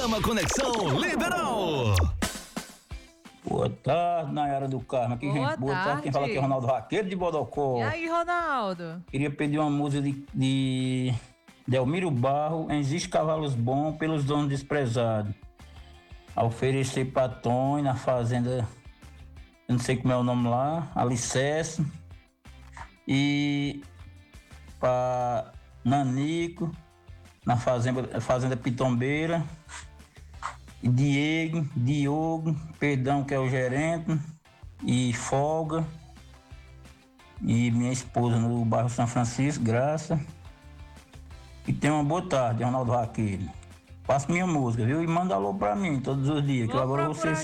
Uma Conexão Liberal. Boa tarde, Nayara do Carmo. Aqui, gente. Boa tarde. Quem fala aqui é Ronaldo Raqueiro de Bodocó. E aí, Ronaldo? Queria pedir uma música de Delmiro Barro, Existe Cavalos Bons pelos Donos Desprezados. A oferecer pra Tony na fazenda, eu não sei como é o nome lá, Alicerce. E pra Nanico, na fazenda Pitombeira. E Diogo, perdão, que é o gerente, e Folga, e minha esposa no bairro São Francisco, Graça. E tenha uma boa tarde, Ronaldo Raqueiro. Faça minha música, viu? E manda alô pra mim todos os dias, que eu agora vou ser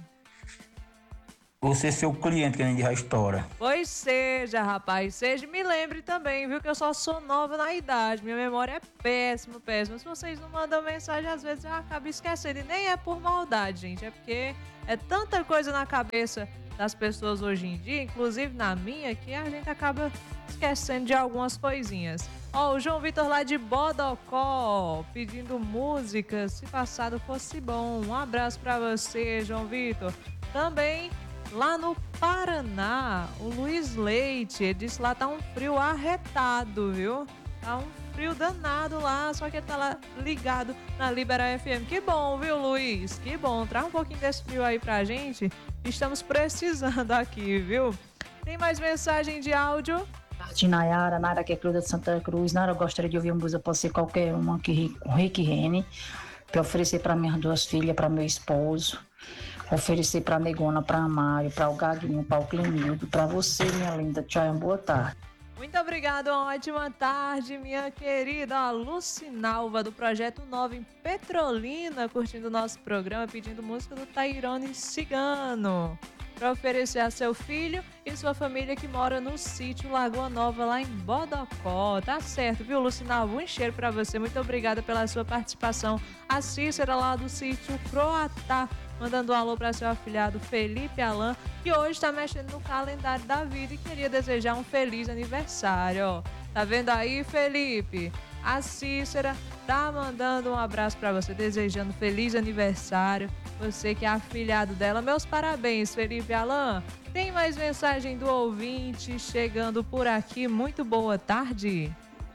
seu cliente, que a gente já estoura. Pois seja, rapaz, seja. Me lembre também, viu, que eu só sou nova na idade. Minha memória é péssima. Se vocês não mandam mensagem, às vezes eu acabo esquecendo. E nem é por maldade, gente. É porque é tanta coisa na cabeça das pessoas hoje em dia, inclusive na minha, que a gente acaba esquecendo de algumas coisinhas. Ó, o João Vitor lá de Bodocó, pedindo música, se passado fosse bom. Um abraço pra você, João Vitor. Também lá no Paraná, o Luiz Leite, ele disse lá tá um frio arretado, viu? Tá um frio danado lá, só que ele tá lá ligado na Libera FM. Que bom, viu, Luiz? Que bom. Traz um pouquinho desse frio aí pra gente. Estamos precisando aqui, viu? Tem mais mensagem de áudio? De Nayara que é Cruda de Santa Cruz. Nayara, eu gostaria de ouvir uma música, pode ser qualquer uma, que com Rick Rene, para oferecer para minhas duas filhas, para meu esposo, oferecer para a Negona, para a Mário, para o Gaguinho, para o Clenildo, para você, minha linda. Tchau, boa tarde. Muito obrigada, uma ótima tarde, minha querida Lucinalva, do Projeto 9 em Petrolina, curtindo o nosso programa, pedindo música do Tairone Cigano, para oferecer a seu filho e sua família que mora no sítio Lagoa Nova, lá em Bodocó. Tá certo, viu, Lucinalva? Um cheiro para você, muito obrigada pela sua participação. A Cícera, lá do sítio Croatá, mandando um alô para seu afilhado Felipe Alan, que hoje está mexendo no calendário da vida e queria desejar um feliz aniversário. Ó. Tá vendo aí, Felipe? A Cícera tá mandando um abraço para você, desejando feliz aniversário. Você que é afilhado dela, meus parabéns, Felipe Alan. Tem mais mensagem do ouvinte chegando por aqui. Muito boa tarde.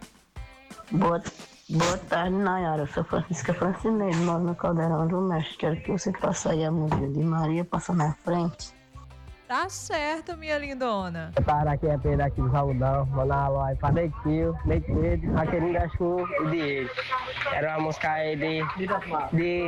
Boa tarde, Nayara. Eu sou Francisca Francineiro, moro no Caldeirão do Mestre. Quero que você faça aí a música de Maria Passa na Frente. Tá certo, minha lindona. Para aqui é Pedro aqui do Saudão, mandar alô aí pra Neitinho, Raquelinho da Chu e Diego. Era uma música aí de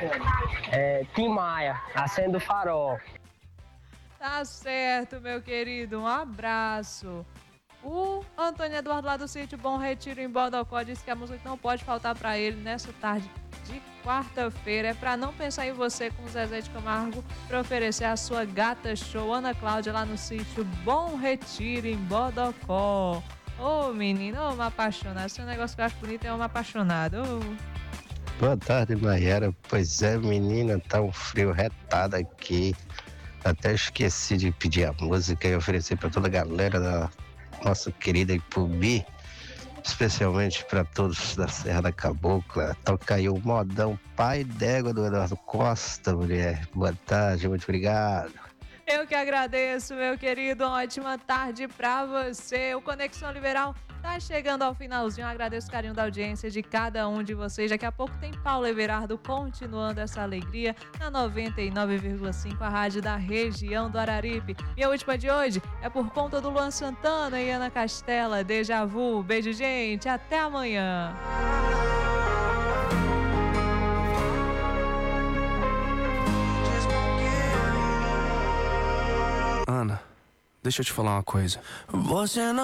Tim Maia, Acendo o Farol. Tá certo, meu querido, um abraço. O Antônio Eduardo lá do sítio Bom Retiro em Bodocó disse que a música não pode faltar pra ele nessa tarde de quarta-feira. É pra não pensar em você com o Zezé de Camargo, pra oferecer a sua gata show, Ana Cláudia, lá no sítio Bom Retiro em Bodocó. Ô, menino, uma apaixonada. Esse negócio que eu acho bonito é uma apaixonada. Boa tarde, Nayara. Pois é, menina, tá um frio retado aqui. Até esqueci de pedir a música e oferecer pra toda a galera da nossa querida Ipubi, especialmente para todos da Serra da Cabocla. Toca aí o modão Pai d'Égua do Eduardo Costa, mulher. Boa tarde, muito obrigado. Eu que agradeço, meu querido. Uma ótima tarde pra você. O Conexão Liberal tá chegando ao finalzinho. Eu agradeço o carinho da audiência de cada um de vocês. Daqui a pouco tem Paulo Everardo continuando essa alegria na 99,5, a rádio da região do Araripe. Minha última de hoje é por conta do Luan Santana e Ana Castela, Deja Vu. Beijo, gente. Até amanhã. Ana, deixa eu te falar uma coisa. Você não